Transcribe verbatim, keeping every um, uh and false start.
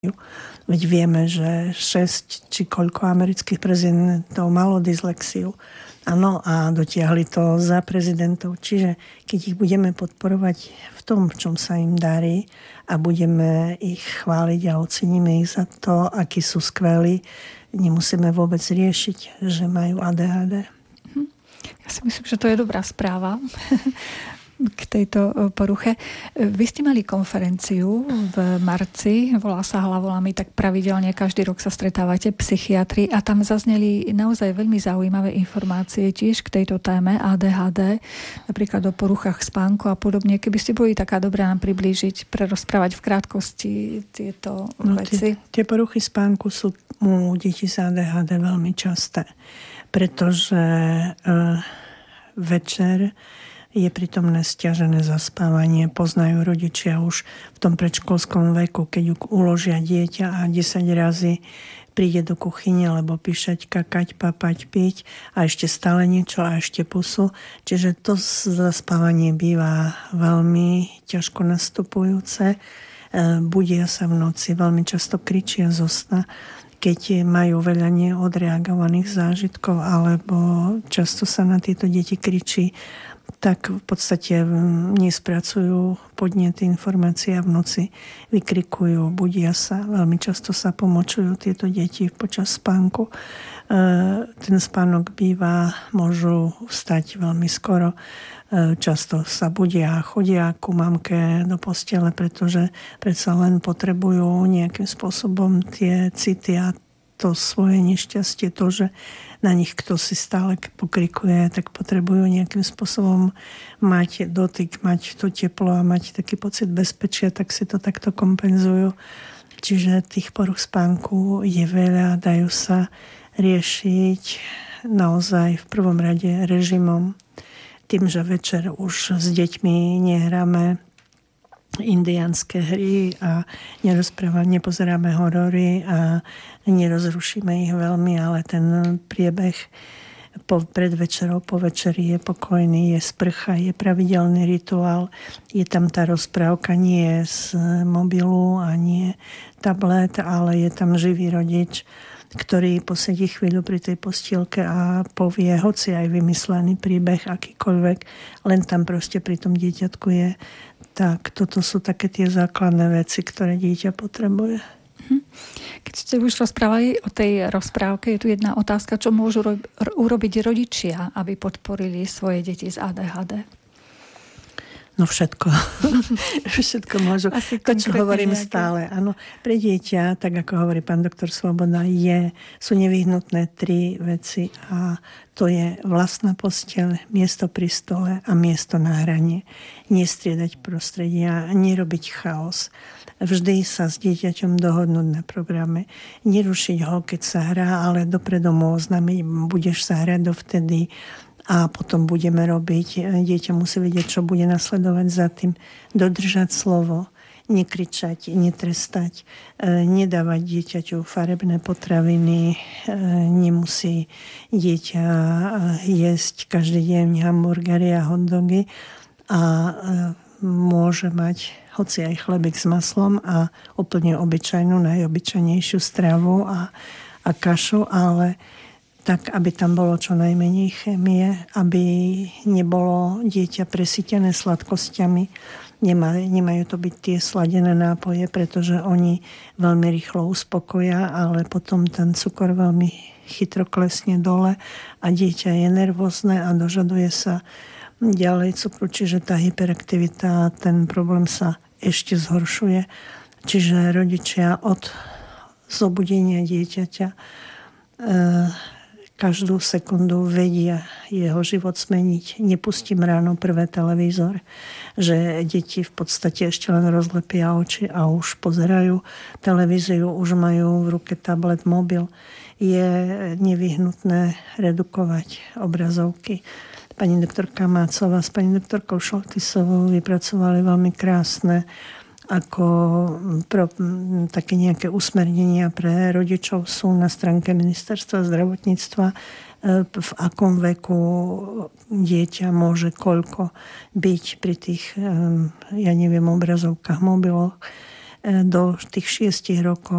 Veď vieme, že šesť či koľko amerických prezidentov malo dyslexiu. Áno, a dotiahli to za prezidentov. Čiže keď ich budeme podporovať v tom, v čom sa im darí a budeme ich chváliť a oceníme ich za to, akí sú skvelí, nemusíme vôbec riešiť, že majú á dé há dé. Ja si myslím, že to je dobrá správa k tejto poruche. Vy ste mali konferenciu v marci, volá sa Hlavolami, tak pravidelne každý rok sa stretávate psychiatri a tam zazneli naozaj veľmi zaujímavé informácie tiež k tejto téme á dé há dé, napríklad o poruchách spánku a podobne. Keby ste boli taká dobrá nám priblížiť, prerozprávať v krátkosti tieto no, veci. Tie, tie poruchy spánku sú u detí z á dé há dé veľmi časté, pretože uh, večer je prítomné sťažené zaspávanie. Poznajú rodičia už v tom predškolskom veku, keď uložia dieťa a desať razy príde do kuchyne, lebo píšať, kakať, papať, piť a ešte stále niečo a ešte pusu. Čiže to zaspávanie býva veľmi ťažko nastupujúce. Budia sa v noci, veľmi často kričia zo sna, keď majú veľa neodreagovaných zážitkov, alebo často sa na tieto deti kričí, tak v podstate nespracujú podnety informácie a v noci vykrikujú, budia sa. Veľmi často sa pomočujú tieto deti počas spánku. Ten spánok býva, môžu vstať veľmi skoro. Často sa budia a chodia ku mamke do postele, pretože predsa len potrebujú nejakým spôsobom tie city a to svoje nešťastie, to, že na nich kto si stále pokrikuje, tak potrebujú nejakým spôsobom mať dotyk, mať to teplo a mať taký pocit bezpečia, tak si to takto kompenzujú. Čiže tých poruch spánku je veľa, dajú sa riešiť naozaj v prvom rade režimom. Tým, že večer už s deťmi nehráme indiánske hry a nerozprávame, nepozeráme horory a nerozrušíme ich veľmi, ale ten priebeh po, pred večerou, po večeri je pokojný, je sprcha, je pravidelný rituál, je tam tá rozprávka nie z mobilu a nie tablet, ale je tam živý rodič, ktorý posedí chvíľu pri tej postielke a povie, hoci aj vymyslený príbeh, akýkoľvek, len tam proste pri tom dieťatku je. Tak toto sú také tie základné veci, ktoré dieťa potrebuje. Keď ste už rozprávali o tej rozprávke, je tu jedna otázka, čo môžu ro- urobiť rodičia, aby podporili svoje deti z á dé há dé? No všetko. Všetko môžu. Asi to, čo hovorím nejaké. Stále. Áno, pre dieťa, tak ako hovorí pán doktor Svoboda, je, sú nevyhnutné tri veci a to je vlastná posteľ, miesto pri stole a miesto na hranie. Nestriedať prostredia, nerobiť chaos. Vždy sa s dieťaťom dohodnúť na programe. Nerušiť ho, keď sa hrá, ale dopredu mu oznámiť, budeš sa hrať dovtedy a potom budeme robiť. Dieťa musí vedieť, čo bude nasledovať za tým. Dodržať slovo, nekričať, netrestať, nedávať dieťaťu farebné potraviny, nemusí dieťa jesť každý deň hamburgery a hotdogy a môže mať hoci aj chlebík s maslom a úplne obyčajnú, najobyčajnejšiu stravu a, a kašu, ale tak, aby tam bolo čo najmenej chémie, aby nebolo dieťa presýtené sladkosťami. Nemá, nemajú to byť tie sladené nápoje, pretože oni veľmi rýchlo uspokoja, ale potom ten cukor veľmi chytro klesne dole a dieťa je nervózne a dožaduje sa ďalej cukru, čiže tá hyperaktivita a ten problém sa ešte zhoršuje. Čiže rodičia od zobudenia dieťaťa e, každú sekundu vedia jeho život zmeniť. Nepustím ráno prvé televízor, že deti v podstate ešte len rozlepia oči a už pozerajú televíziu, už majú v ruke tablet, mobil. Je nevyhnutné redukovať obrazovky. Pani doktorka Mácová s pani doktorkou Šoltisovou vypracovali veľmi krásne ako pro, také nejaké usmernenia pre rodičov sú na stránke Ministerstva zdravotníctva, v akom veku dieťa môže koľko byť pri tých, ja neviem, obrazovkách, mobiloch. do tých šiestich rokov